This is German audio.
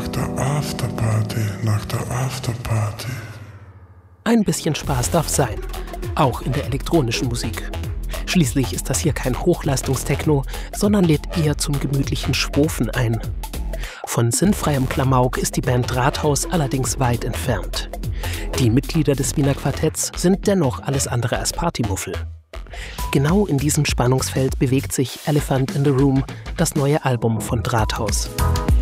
nach der Afterparty, nach der Afterparty. Ein bisschen Spaß darf sein, auch in der elektronischen Musik. Schließlich ist das hier kein Hochleistungstechno, sondern lädt eher zum gemütlichen Schwofen ein. Von sinnfreiem Klamauk ist die Band Rathaus allerdings weit entfernt. Die Mitglieder des Wiener Quartetts sind dennoch alles andere als Partymuffel. Genau in diesem Spannungsfeld bewegt sich Elephant in the Room, das neue Album von Rathaus.